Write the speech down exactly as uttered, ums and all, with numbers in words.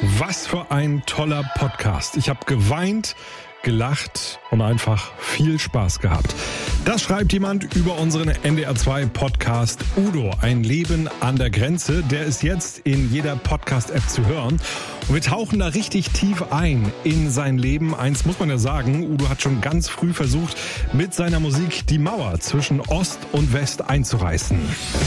Was für ein toller Podcast. Ich habe geweint, gelacht und einfach viel Spaß gehabt. Das schreibt jemand über unseren N D R zwei Podcast Udo. Ein Leben an der Grenze. Der ist jetzt in jeder Podcast-App zu hören. Und wir tauchen da richtig tief ein in sein Leben. Eins muss man ja sagen, Udo hat schon ganz früh versucht, mit seiner Musik die Mauer zwischen Ost und West einzureißen.